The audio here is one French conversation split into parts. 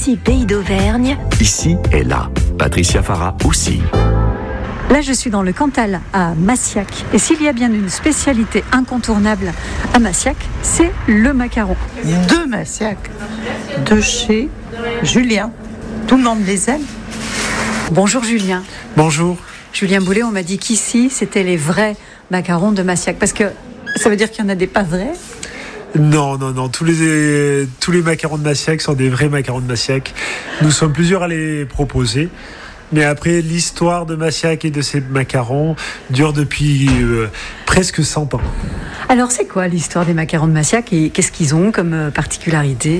Ici, Pays d'Auvergne. Ici et là, Patricia Farah aussi. Là, je suis dans le Cantal, à Massiac. Et s'il y a bien une spécialité incontournable à Massiac, c'est le macaron. De Massiac, de chez Julien. Tout le monde les aime. Bonjour Julien. Bonjour. Julien Boulet, on m'a dit qu'ici, c'était les vrais macarons de Massiac. Parce que ça veut dire qu'il y en a des pas vrais ? Non. Tous les macarons de Massiac sont des vrais macarons de Massiac. Nous sommes plusieurs à les proposer. Mais après, l'histoire de Massiac et de ces macarons dure depuis presque 100 ans. Alors, c'est quoi l'histoire des macarons de Massiac et qu'est-ce qu'ils ont comme particularité ?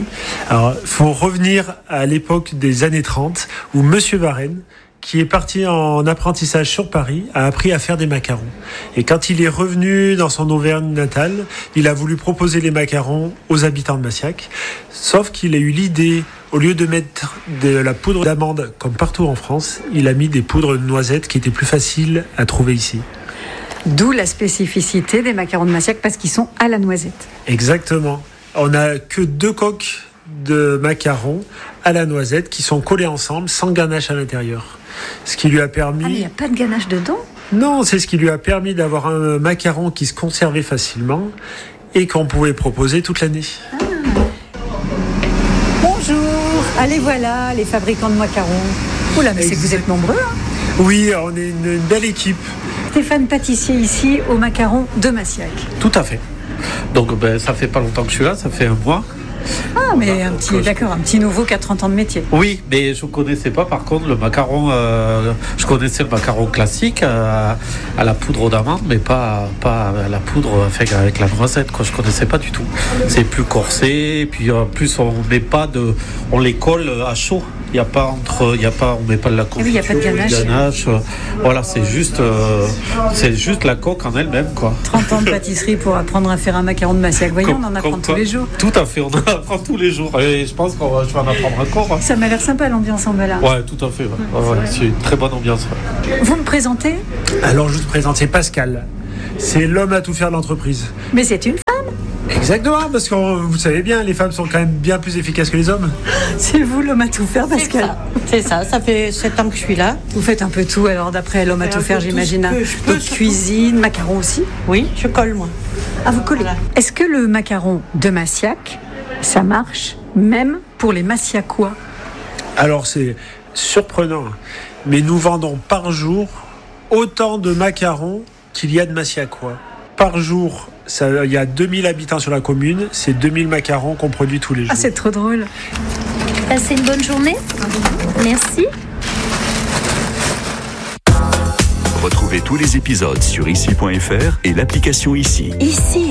Alors, il faut revenir à l'époque des années 30 où Monsieur Varenne, qui est parti en apprentissage sur Paris, a appris à faire des macarons. Et quand il est revenu dans son Auvergne natale, il a voulu proposer les macarons aux habitants de Massiac. Sauf qu'il a eu l'idée, au lieu de mettre de la poudre d'amande comme partout en France, il a mis des poudres de noisettes qui étaient plus faciles à trouver ici. D'où la spécificité des macarons de Massiac parce qu'ils sont à la noisette. Exactement. On n'a que 2 coques de macarons à la noisette qui sont collées ensemble sans ganache à l'intérieur. Ce qui lui a permis... Ah, mais il n'y a pas de ganache dedans ? Non, c'est ce qui lui a permis d'avoir un macaron qui se conservait facilement et qu'on pouvait proposer toute l'année. Ah. Bonjour. Allez, voilà, les fabricants de macarons. Oula, mais c'est que vous êtes nombreux, hein ? Oui, on est une belle équipe. Stéphane pâtissier ici au macaron de Massiac. Tout à fait. Donc ça fait pas longtemps que je suis là, ça fait un mois. Ah, mais un petit nouveau qui a 30 ans de métier. Oui, mais je ne connaissais pas par contre le macaron. Je connaissais le macaron classique à la poudre d'amande, mais pas à la poudre avec la noisette. Je ne connaissais pas du tout. C'est plus corsé, et puis en plus on les colle à chaud. On met pas de la confiture, il n'y a pas de ganache. Voilà, c'est juste la coque en elle-même, quoi. 30 ans de pâtisserie pour apprendre à faire un macaron de Massiac. Voyons, on en apprend tous les jours. Tout à fait, on en apprend tous les jours. Et je pense que je vais en apprendre encore. Ça m'a l'air sympa l'ambiance en bas là. Ouais, tout à fait. Ouais, c'est une très bonne ambiance. Ouais. Vous me présentez ? Alors, je vous présente, c'est Pascal. C'est l'homme à tout faire de l'entreprise. Mais c'est une femme ? Exactement, parce que vous savez bien, les femmes sont quand même bien plus efficaces que les hommes. C'est vous l'homme à tout faire, Pascal ? C'est ça fait 7 ans que je suis là. Vous faites un peu tout alors d'après l'homme à tout faire, j'imagine. Donc cuisine, macaron aussi ? Oui, je colle moi. Ah, vous collez. Voilà. Est-ce que le macaron de Massiac, ça marche même pour les Massiacois ? Alors c'est surprenant, mais nous vendons par jour autant de macarons qu'il y a de Massiacois. Par jour, il y a 2000 habitants sur la commune, c'est 2000 macarons qu'on produit tous les jours. Ah, c'est trop drôle. Passez une bonne journée. Merci. Retrouvez tous les épisodes sur ici.fr et l'application Ici. Ici